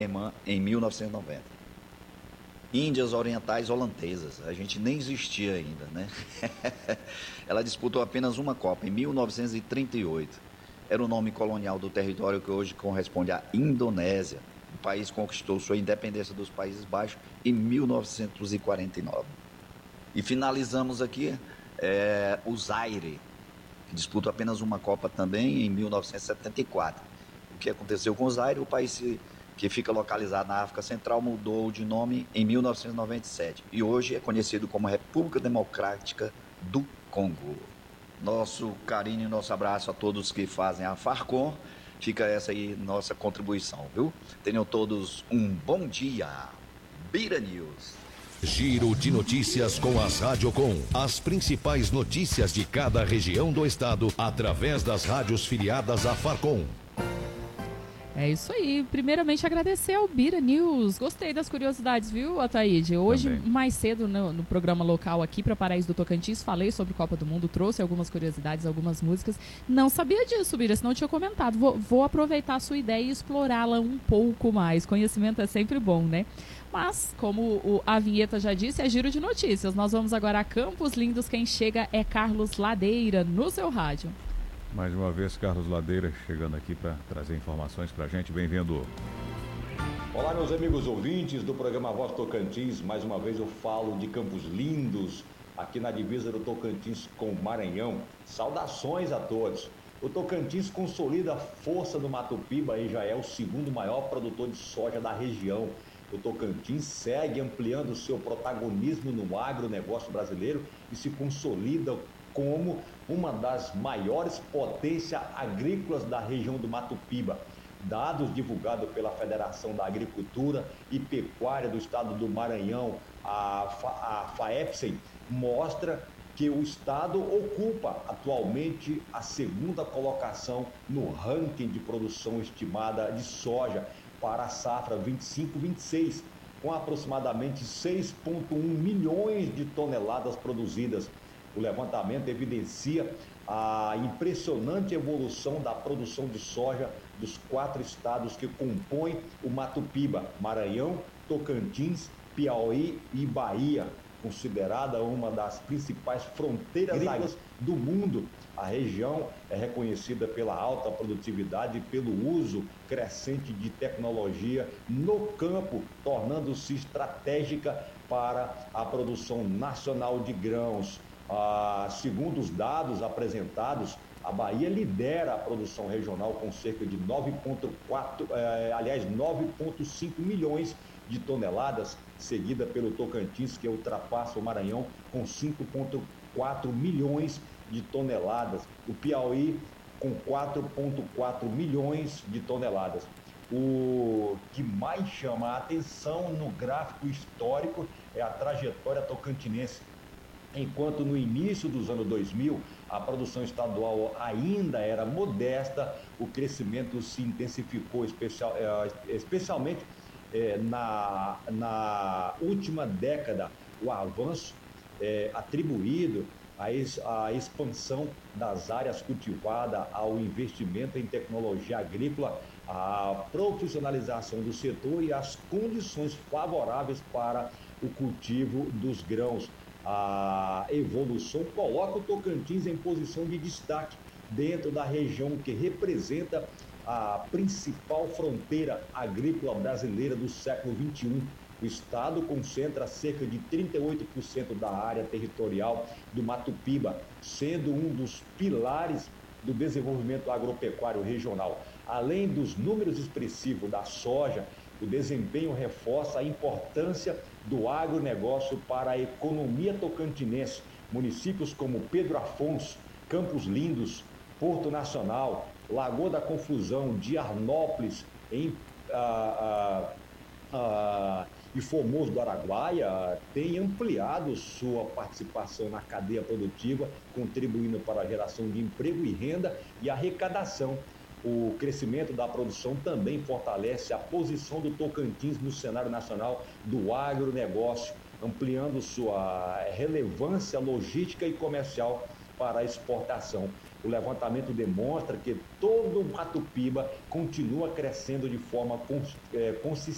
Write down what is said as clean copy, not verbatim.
alemã em 1990. Índias Orientais Holandesas, a gente nem existia ainda, né? Ela disputou apenas uma Copa, em 1938. Era o nome colonial do território que hoje corresponde à Indonésia. O país conquistou sua independência dos Países Baixos em 1949. E finalizamos aqui o Zaire, que disputou apenas uma Copa também em 1974. O que aconteceu com o Zaire? O país que fica localizado na África Central mudou de nome em 1997 e hoje é conhecido como República Democrática do Congo. Nosso carinho e nosso abraço a todos que fazem a Farcom. Fica essa aí nossa contribuição, viu? Tenham todos um bom dia. Bira News. Giro de notícias com as Radiocom. As principais notícias de cada região do estado através das rádios filiadas à Farcom. É isso aí. Primeiramente, agradecer ao Bira News. Gostei das curiosidades, viu, Ataíde? Hoje, também, mais cedo, no programa local aqui para Paraíso do Tocantins, falei sobre Copa do Mundo, trouxe algumas curiosidades, algumas músicas. Não sabia disso, Bira, senão eu tinha comentado. Vou aproveitar a sua ideia e explorá-la um pouco mais. Conhecimento é sempre bom, né? Mas, como a vinheta já disse, é giro de notícias. Nós vamos agora a Campos Lindos. Quem chega é Carlos Ladeira, no seu rádio. Mais uma vez, Carlos Ladeira chegando aqui para trazer informações para a gente. Bem-vindo. Olá, meus amigos ouvintes do programa Voz Tocantins. Mais uma vez eu falo de Campos Lindos, aqui na divisa do Tocantins com o Maranhão. Saudações a todos. O Tocantins consolida a força do Mato Piba e já é o segundo maior produtor de soja da região. O Tocantins segue ampliando seu protagonismo no agronegócio brasileiro e se consolida como uma das maiores potências agrícolas da região do Mato Piba. Dados divulgados pela Federação da Agricultura e Pecuária do Estado do Maranhão, a FAEPSEM, mostra que o estado ocupa atualmente a segunda colocação no ranking de produção estimada de soja para a safra 25-26, com aproximadamente 6,1 milhões de toneladas produzidas. O levantamento evidencia a impressionante evolução da produção de soja dos 4 estados que compõem o Mato Piba: Maranhão, Tocantins, Piauí e Bahia. Considerada uma das principais fronteiras agrícolas do mundo, a região é reconhecida pela alta produtividade e pelo uso crescente de tecnologia no campo, tornando-se estratégica para a produção nacional de grãos. Segundo os dados apresentados, a Bahia lidera a produção regional com cerca de 9,5 milhões de toneladas, seguida pelo Tocantins, que ultrapassa o Maranhão com 5,4 milhões de toneladas. O Piauí com 4,4 milhões de toneladas. O que mais chama a atenção no gráfico histórico é a trajetória tocantinense. Enquanto no início dos anos 2000, a produção estadual ainda era modesta, o crescimento se intensificou, especialmente na última década. O avanço atribuído à expansão das áreas cultivadas, ao investimento em tecnologia agrícola, à profissionalização do setor e às condições favoráveis para o cultivo dos grãos. A evolução coloca o Tocantins em posição de destaque dentro da região que representa a principal fronteira agrícola brasileira do século XXI. O estado concentra cerca de 38% da área territorial do Mato Piba, sendo um dos pilares do desenvolvimento agropecuário regional. Além dos números expressivos da soja, o desempenho reforça a importância do agronegócio para a economia tocantinense. Municípios como Pedro Afonso, Campos Lindos, Porto Nacional, Lagoa da Confusão, Diarnópolis e Formoso do Araguaia têm ampliado sua participação na cadeia produtiva, contribuindo para a geração de emprego e renda e arrecadação. O crescimento da produção também fortalece a posição do Tocantins no cenário nacional do agronegócio, ampliando sua relevância logística e comercial para a exportação. O levantamento demonstra que todo o Mato Piba continua crescendo de forma consistente